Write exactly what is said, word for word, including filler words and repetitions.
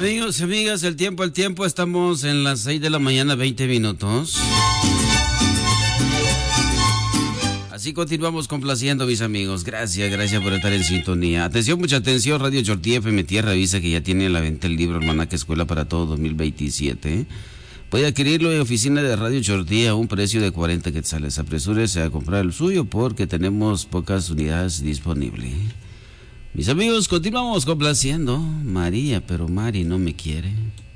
Amigos y amigas, el tiempo, el tiempo, estamos en las seis de la mañana, veinte minutos. Así continuamos complaciendo, mis amigos. Gracias, gracias por estar en sintonía. Atención, mucha atención. Radio Chortí F M Tierra avisa que ya tiene a la venta el libro Almanaque Escuela para Todo dos mil veintisiete. Puede adquirirlo en oficina de Radio Chortí a un precio de cuarenta quetzales. Apresúrese a comprar el suyo porque tenemos pocas unidades disponibles. Mis amigos, continuamos complaciendo. María, pero Mari no me quiere.